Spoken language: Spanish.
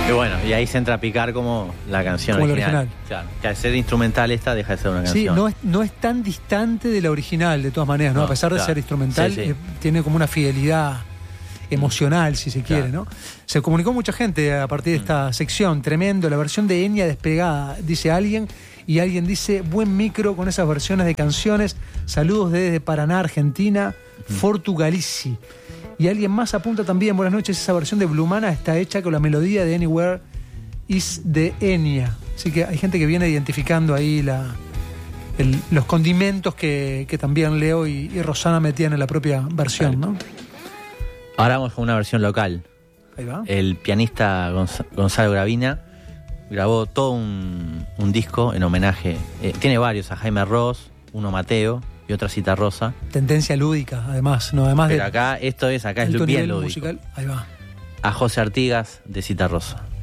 Y bueno, y ahí se entra a picar como la canción como original. el original. Claro, que al ser instrumental esta deja de ser una Sí, canción. no es tan distante de la original, de todas maneras, ¿no? No, A pesar de claro. ser instrumental, Sí, sí. tiene como una fidelidad emocional, si se quiere, Claro. ¿no? Se comunicó mucha gente a partir de esta sección, tremendo, la versión de Enya despegada, dice alguien, y alguien dice, buen micro con esas versiones de canciones, saludos desde Paraná, Argentina, Fortugalici. Y alguien más apunta también, buenas noches, esa versión de Blumana está hecha con la melodía de Anywhere is de Enya. Así que hay gente que viene identificando ahí los condimentos que también Leo y Rosana metían en la propia versión, ¿no? Ahora vamos con una versión local. Ahí va. El pianista Gonzalo Gravina grabó todo un disco en homenaje. Tiene varios, a Jaime Ross, uno Mateo y otra Citarrosa. Tendencia lúdica, además, ¿no? Además Pero de acá es alto bien nivel lúdico. musical. Ahí va. A José Artigas de Citarrosa.